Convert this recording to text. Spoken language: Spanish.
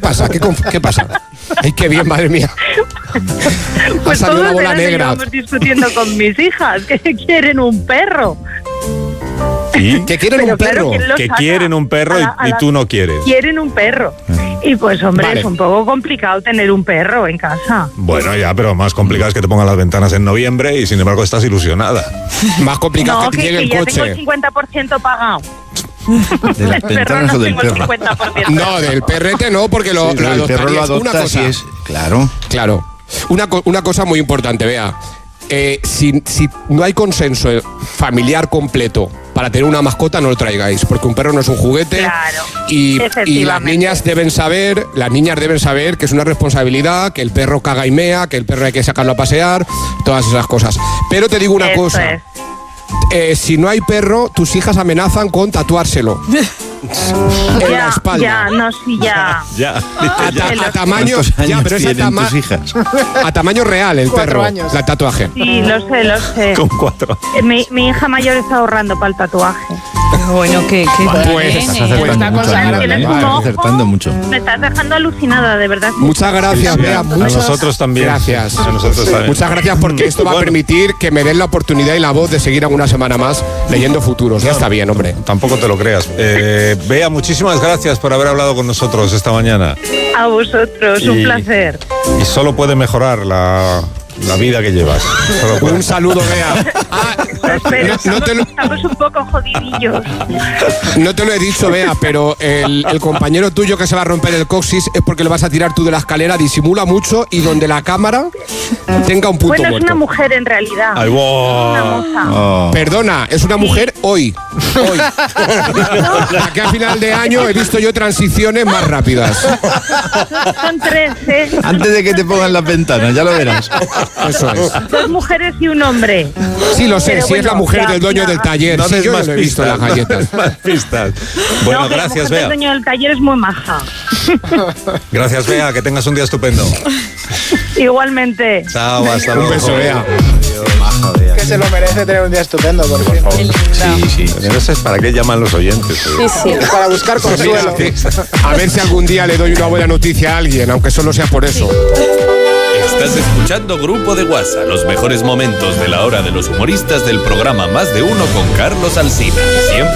pasa? ¿Qué pasa? Ay, qué bien, madre mía. Pues ha salido una todos bola negra. Estamos discutiendo con mis hijas que quieren un perro. ¿Y? ¿Que quieren un perro? ¿quién lo Que saca? quieren un perro y tú no quieres. Quieren un perro. Y pues, hombre, Vale. es un poco complicado tener un perro en casa. Bueno, ya, pero más complicado es que te pongan las ventanas en noviembre y sin embargo estás ilusionada. Más complicado No, que te llegue el ya coche. tengo el 50% pagado. ¿De las El perro ventanas o no del tengo el perro? 50%. No, del perrete no, porque lo Sí, pero el perro lo adoptarías. Una adopta cosa. si es... Claro. Claro. Una cosa muy importante, Bea. Si no hay consenso familiar completo para tener una mascota, no lo traigáis, porque un perro no es un juguete. Claro, y las efectivamente. niñas deben saber que es una responsabilidad, que el perro caga y mea, que el perro hay que sacarlo a pasear, todas esas cosas. Pero te digo una Eso cosa. es. Si no hay perro, tus hijas amenazan con tatuárselo. En la espalda. Ya, no, sí, ya. Ya. A tamaño, ¿Cuántos años ya, pero es tienen tus hijas? a tamaño real el 4 perro, años. el tatuaje. Sí, lo sé. Con 4. Mi hija mayor está ahorrando para el tatuaje. Bueno, que Pues, bien, Estás Pues acertando una mucho, cosa Aníbal, grande, Tienes ¿eh? un Estás ojo, acertando mucho. Me estás dejando alucinada, de verdad. Muchas gracias, Bea. A Muchas nosotros también. gracias. A nosotros también. Muchas gracias porque esto va a Bueno. permitir que me den la oportunidad y la voz de seguir alguna semana más leyendo futuros. Ya está bien, hombre. Tampoco te lo creas. Bea, muchísimas gracias por haber hablado con nosotros esta mañana. A vosotros, un Y- placer. Y solo puede mejorar la vida que llevas. Solo puede. Un saludo, Bea. Pero no te lo- estamos un poco jodidillos. No te lo he dicho, Bea, pero el compañero tuyo que se va a romper el coxis es porque le vas a tirar tú de la escalera, disimula mucho y donde la cámara tenga un punto Bueno, es muerto. una mujer en realidad. Ay, wow. Una moza. Oh. Perdona, es una mujer hoy. Hoy. Aquí a final de año he visto yo transiciones más rápidas. Son 13. Antes de que te pongan las ventanas, ya lo verás. Eso es. 2 mujeres y un hombre. Sí, lo sé, Pero si es la bueno, mujer ya, del dueño ya. del taller. No Sí, des yo ya más lo he visto en las pistas. galletas. No des más pistas. Bueno, No, que la gracias, mujer del Bea. dueño del taller es muy maja. Gracias, Bea. Que tengas un día estupendo. Igualmente. Chao, hasta Un luego. beso, Bea. Que se lo merece tener un día estupendo, por fin. Sí. Pero no sé para qué llaman los oyentes. Sí. Para buscar consuelo. A ver si algún día le doy una buena noticia a alguien, aunque solo sea por eso. Estás escuchando Grupo de WhatsApp, los mejores momentos de la hora de los humoristas del programa Más de Uno con Carlos Alsina. Siempre